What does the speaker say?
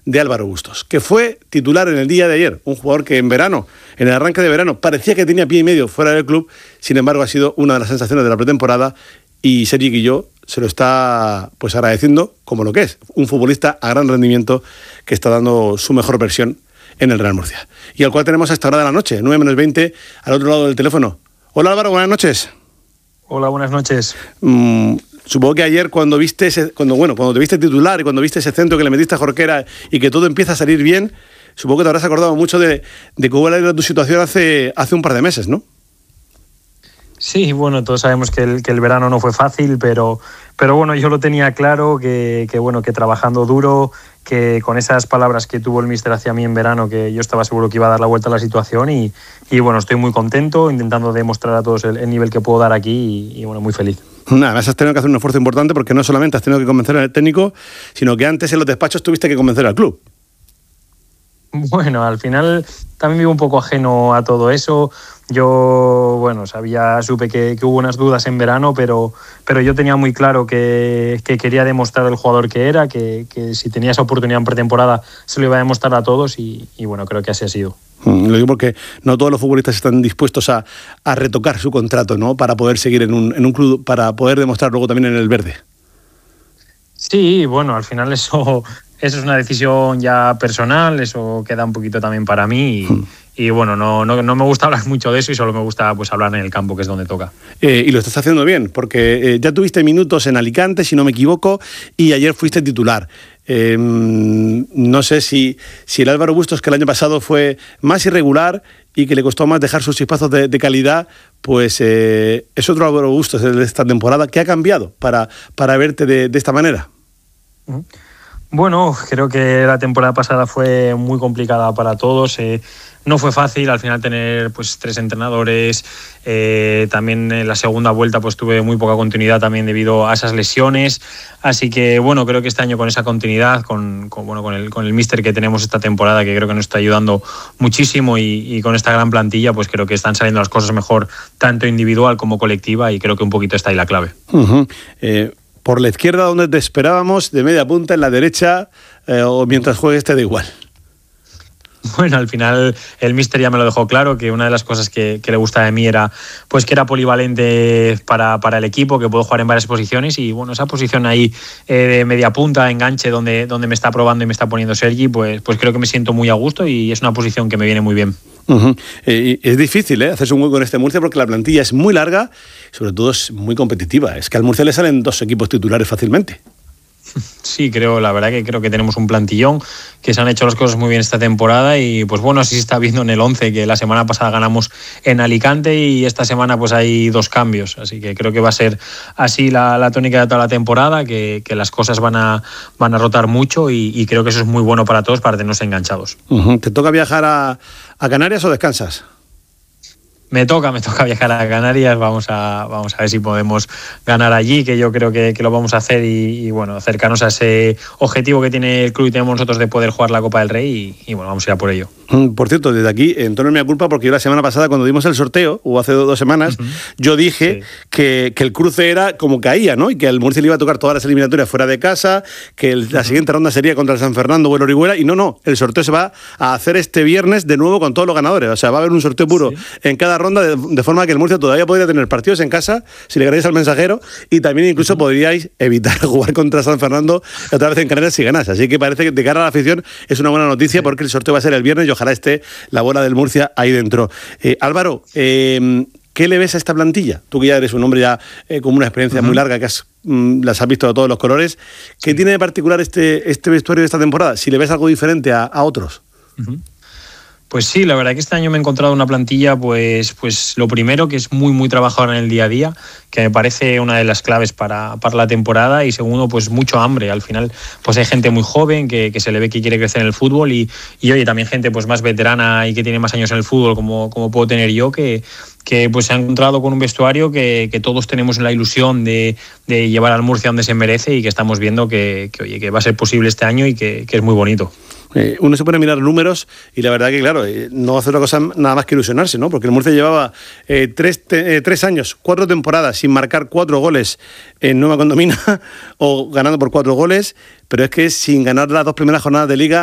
de Álvaro Bustos, que fue titular en el día de ayer, un jugador que en verano, en el arranque de verano, parecía que tenía pie y medio fuera del club, sin embargo ha sido una de las sensaciones de la pretemporada y Sergi Guilló se lo está pues agradeciendo como lo que es, un futbolista a gran rendimiento que está dando su mejor versión en el Real Murcia. Y al cual tenemos a esta hora de la noche, 9:20, al otro lado del teléfono. Hola Álvaro, buenas noches. Hola, buenas noches. Supongo que ayer cuando te viste titular y cuando viste ese centro que le metiste a Jorquera y que todo empieza a salir bien, supongo que te habrás acordado mucho de cómo era tu situación hace un par de meses, ¿no? Sí, bueno, todos sabemos que el verano no fue fácil, pero bueno, yo lo tenía claro, que trabajando duro, que con esas palabras que tuvo el míster hacia mí en verano, que yo estaba seguro que iba a dar la vuelta a la situación y bueno, estoy muy contento, intentando demostrar a todos el nivel que puedo dar aquí y bueno, muy feliz. Además has tenido que hacer un esfuerzo importante porque no solamente has tenido que convencer al técnico, sino que antes en los despachos tuviste que convencer al club. Bueno, al final también vivo un poco ajeno a todo eso. Yo, bueno, supe que hubo unas dudas en verano, pero yo tenía muy claro que quería demostrar el jugador que era, que si tenía esa oportunidad en pretemporada se lo iba a demostrar a todos y bueno, creo que así ha sido. Lo digo porque no todos los futbolistas están dispuestos a retocar su contrato, ¿no? Para poder seguir en un club, para poder demostrar luego también en el verde. Sí, bueno, al final eso es una decisión ya personal, eso queda un poquito también para mí y bueno, no me gusta hablar mucho de eso y solo me gusta pues hablar en el campo, que es donde toca. Y lo estás haciendo bien, porque ya tuviste minutos en Alicante, si no me equivoco, y ayer fuiste titular. No sé si el Álvaro Bustos, que el año pasado fue más irregular y que le costó más dejar sus chispazos de calidad, pues es otro Álvaro Bustos de esta temporada que ha cambiado para verte de esta manera. Bueno, creo que la temporada pasada fue muy complicada para todos. No fue fácil al final tener pues 3 entrenadores. También en la segunda vuelta pues tuve muy poca continuidad también debido a esas lesiones. Así que bueno, creo que este año con esa continuidad, con el míster que tenemos esta temporada, que creo que nos está ayudando muchísimo y con esta gran plantilla, pues creo que están saliendo las cosas mejor, tanto individual como colectiva, y creo que un poquito está ahí la clave. Por la izquierda, donde te esperábamos, de media punta, en la derecha, o mientras juegues te da igual. Bueno, al final el míster ya me lo dejó claro, que una de las cosas que le gustaba de mí era pues que era polivalente para el equipo, que puedo jugar en varias posiciones y bueno, esa posición ahí de media punta, enganche, donde me está probando y me está poniendo Sergi, pues creo que me siento muy a gusto y es una posición que me viene muy bien. Es difícil hacerse un hueco en este Murcia porque la plantilla es muy larga, sobre todo es muy competitiva. Es que al Murcia le salen 2 equipos titulares fácilmente. Sí, la verdad que creo que tenemos un plantillón, que se han hecho las cosas muy bien esta temporada y pues bueno, así se está viendo en el 11, que la semana pasada ganamos en Alicante y esta semana pues hay 2 cambios, así que creo que va a ser así la tónica de toda la temporada, que las cosas van a rotar mucho y creo que eso es muy bueno para todos, para tenernos enganchados. ¿Te toca viajar a Canarias o descansas? Me toca viajar a Canarias, vamos a ver si podemos ganar allí, que yo creo que lo vamos a hacer y bueno, acercarnos a ese objetivo que tiene el club y tenemos nosotros de poder jugar la Copa del Rey y bueno, vamos a ir a por ello. Por cierto, desde aquí, en tono de mi culpa, porque yo la semana pasada cuando dimos el sorteo, o hace 2 semanas, yo dije que el cruce era como caía, ¿no? Y que al Murcia le iba a tocar todas las eliminatorias fuera de casa, que la siguiente ronda sería contra el San Fernando o el Orihuela, y no, el sorteo se va a hacer este viernes de nuevo con todos los ganadores, o sea, va a haber un sorteo puro en cada ronda, de forma que el Murcia todavía podría tener partidos en casa, si le ganáis al Mensajero, y también incluso podríais evitar jugar contra San Fernando otra vez en Canarias si ganas, así que parece que de cara a la afición es una buena noticia porque el sorteo va a ser el viernes y ojalá esté la bola del Murcia ahí dentro. Álvaro, ¿qué le ves a esta plantilla? Tú que ya eres un hombre ya con una experiencia muy larga, que las has visto de todos los colores. ¿Qué tiene de particular este vestuario de esta temporada? Si le ves algo diferente a otros. Pues sí, la verdad que este año me he encontrado una plantilla, pues lo primero, que es muy, muy trabajadora en el día a día, que me parece una de las claves para la temporada, y segundo, pues mucho hambre. Al final, pues hay gente muy joven que se le ve que quiere crecer en el fútbol y oye, también gente pues más veterana y que tiene más años en el fútbol, como puedo tener yo, que pues se ha encontrado con un vestuario que todos tenemos la ilusión de llevar al Murcia donde se merece y que estamos viendo que va a ser posible este año y que es muy bonito. Uno se pone a mirar números y la verdad que, claro, no hace otra cosa nada más que ilusionarse, ¿no? Porque el Murcia llevaba 3 años, 4 temporadas sin marcar 4 goles en Nueva Condomina o ganando por 4 goles, pero es que sin ganar las 2 primeras jornadas de Liga